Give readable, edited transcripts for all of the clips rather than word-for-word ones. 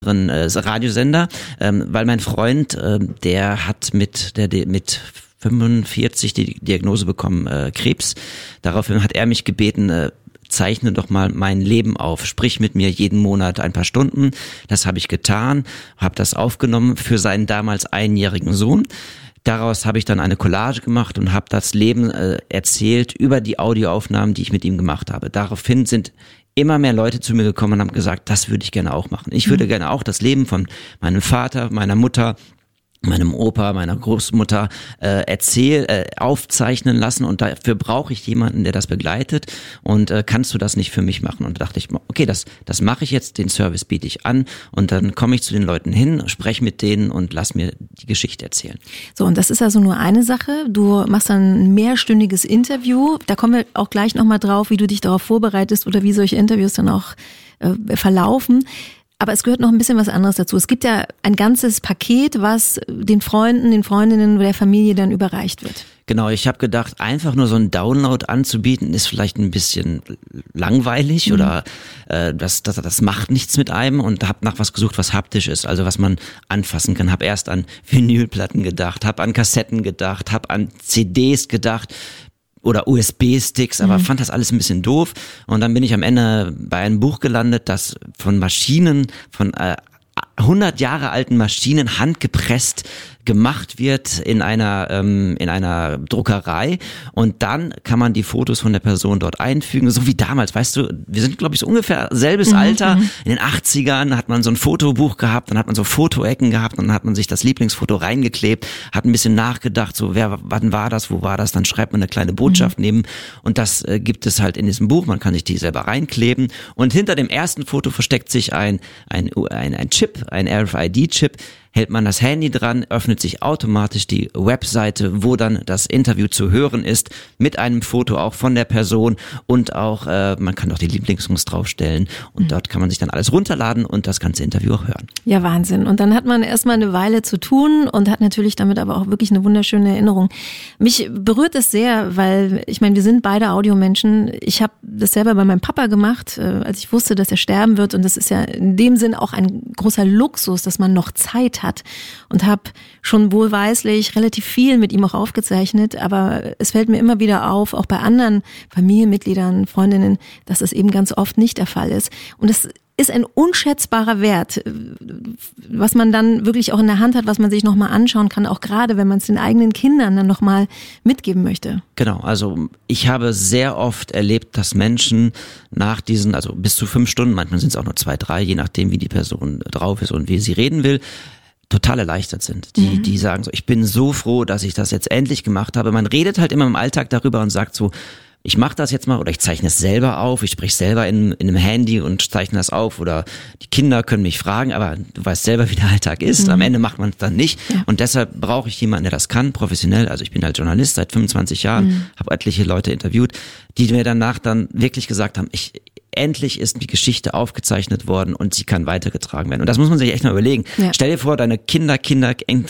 Radiosender, weil mein Freund, der hat mit 45 die Diagnose bekommen, Krebs. Daraufhin hat er mich gebeten, zeichne doch mal mein Leben auf, sprich mit mir jeden Monat ein paar Stunden. Das habe ich getan, habe das aufgenommen für seinen damals einjährigen Sohn. Daraus habe ich dann eine Collage gemacht und habe das Leben erzählt über die Audioaufnahmen, die ich mit ihm gemacht habe. Daraufhin sind immer mehr Leute zu mir gekommen und haben gesagt, das würde ich gerne auch machen. Ich würde gerne auch das Leben von meinem Vater, meiner Mutter, meinem Opa, meiner Großmutter aufzeichnen lassen, und dafür brauche ich jemanden, der das begleitet, und kannst du das nicht für mich machen? Und da dachte ich, okay, das mache ich jetzt, den Service biete ich an, und dann komme ich zu den Leuten hin, spreche mit denen und lass mir die Geschichte erzählen. So, und das ist also nur eine Sache. Du machst dann ein mehrstündiges Interview. Da kommen wir auch gleich nochmal drauf, wie du dich darauf vorbereitest oder wie solche Interviews dann auch verlaufen. Aber es gehört noch ein bisschen was anderes dazu. Es gibt ja ein ganzes Paket, was den Freunden, den Freundinnen oder der Familie dann überreicht wird. Genau, ich habe gedacht, einfach nur so einen Download anzubieten, ist vielleicht ein bisschen langweilig oder das macht nichts mit einem, und habe nach was gesucht, was haptisch ist, also was man anfassen kann. Habe erst an Vinylplatten gedacht, habe an Kassetten gedacht, habe an CDs gedacht oder USB-Sticks, aber fand das alles ein bisschen doof. Und dann bin ich am Ende bei einem Buch gelandet, das von Maschinen, von 100 Jahre alten Maschinen handgepresst gemacht wird in einer Druckerei, und dann kann man die Fotos von der Person dort einfügen, so wie damals, weißt du, wir sind, glaube ich, so ungefähr selbes Alter. In den 80ern hat man so ein Fotobuch gehabt, dann hat man so Fotoecken gehabt, und dann hat man sich das Lieblingsfoto reingeklebt, hat ein bisschen nachgedacht, so wann war das, wo war das, dann schreibt man eine kleine Botschaft neben, und das gibt es halt in diesem Buch, man kann sich die selber reinkleben, und hinter dem ersten Foto versteckt sich ein Chip, ein RFID-Chip. Hält man das Handy dran, öffnet sich automatisch die Webseite, wo dann das Interview zu hören ist, mit einem Foto auch von der Person, und auch man kann auch die Lieblingssongs draufstellen, und dort kann man sich dann alles runterladen und das ganze Interview auch hören. Ja, Wahnsinn. Und dann hat man erstmal eine Weile zu tun und hat natürlich damit aber auch wirklich eine wunderschöne Erinnerung. Mich berührt es sehr, weil ich meine, wir sind beide Audiomenschen. Ich habe das selber bei meinem Papa gemacht, als ich wusste, dass er sterben wird, und das ist ja in dem Sinn auch ein großer Luxus, dass man noch Zeit hat, und habe schon wohlweislich relativ viel mit ihm auch aufgezeichnet, aber es fällt mir immer wieder auf, auch bei anderen Familienmitgliedern, Freundinnen, dass das eben ganz oft nicht der Fall ist. Und es ist ein unschätzbarer Wert, was man dann wirklich auch in der Hand hat, was man sich nochmal anschauen kann, auch gerade wenn man es den eigenen Kindern dann nochmal mitgeben möchte. Genau, also ich habe sehr oft erlebt, dass Menschen nach diesen, also bis zu 5 Stunden, manchmal sind es auch nur 2, 3, je nachdem wie die Person drauf ist und wie sie reden will, total erleichtert sind. Die sagen so, ich bin so froh, dass ich das jetzt endlich gemacht habe. Man redet halt immer im Alltag darüber und sagt so, ich mache das jetzt mal, oder ich zeichne es selber auf, ich spreche selber in einem Handy und zeichne das auf, oder die Kinder können mich fragen, aber du weißt selber, wie der Alltag ist. Am Ende macht man es dann nicht. Ja. Und deshalb brauche ich jemanden, der das kann, professionell. Also ich bin halt Journalist seit 25 Jahren, habe etliche Leute interviewt, die mir danach dann wirklich gesagt haben, endlich ist die Geschichte aufgezeichnet worden und sie kann weitergetragen werden. Und das muss man sich echt mal überlegen. Ja. Stell dir vor, deine Kinder in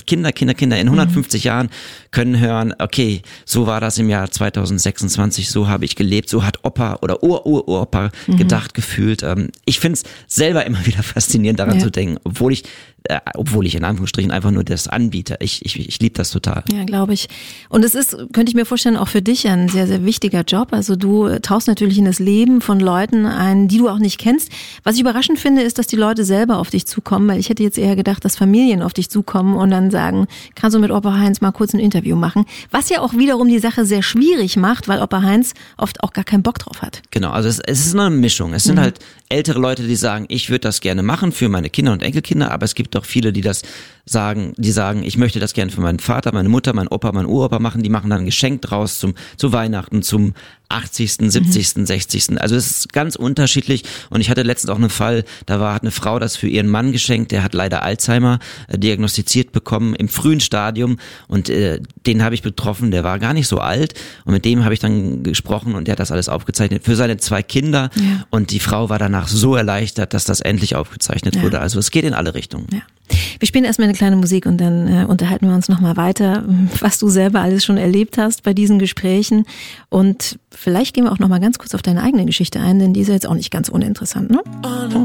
150 Jahren können hören, okay, so war das im Jahr 2026, so habe ich gelebt, so hat Opa oder Uropa gedacht, gefühlt. Ich finde es selber immer wieder faszinierend, daran zu denken, obwohl ich in Anführungsstrichen einfach nur das anbiete. Ich liebe das total. Ja, glaube ich. Und es ist, könnte ich mir vorstellen, auch für dich ein sehr, sehr wichtiger Job. Also du tauchst natürlich in das Leben von Leuten ein, die du auch nicht kennst. Was ich überraschend finde, ist, dass die Leute selber auf dich zukommen, weil ich hätte jetzt eher gedacht, dass Familien auf dich zukommen und dann sagen, kannst du mit Opa Heinz mal kurz ein Interview machen? Was ja auch wiederum die Sache sehr schwierig macht, weil Opa Heinz oft auch gar keinen Bock drauf hat. Genau, also es ist eine Mischung. Es sind halt ältere Leute, die sagen, ich würde das gerne machen für meine Kinder und Enkelkinder, aber es gibt auch viele, die sagen, ich möchte das gerne für meinen Vater, meine Mutter, meinen Opa, meinen Uropa machen. Die machen dann ein Geschenk draus zu Weihnachten, zum 80., 70., 60. Also es ist ganz unterschiedlich. Und ich hatte letztens auch einen Fall, hat eine Frau das für ihren Mann geschenkt, der hat leider Alzheimer diagnostiziert bekommen im frühen Stadium, und den habe ich betroffen, der war gar nicht so alt, und mit dem habe ich dann gesprochen und der hat das alles aufgezeichnet für seine 2 Kinder, und die Frau war danach so erleichtert, dass das endlich aufgezeichnet wurde. Also es geht in alle Richtungen. Ja. Wir spielen erstmal eine kleine Musik und dann unterhalten wir uns nochmal weiter, was du selber alles schon erlebt hast bei diesen Gesprächen, und vielleicht gehen wir auch nochmal ganz kurz auf deine eigene Geschichte ein, denn die ist ja jetzt auch nicht ganz uninteressant, ne?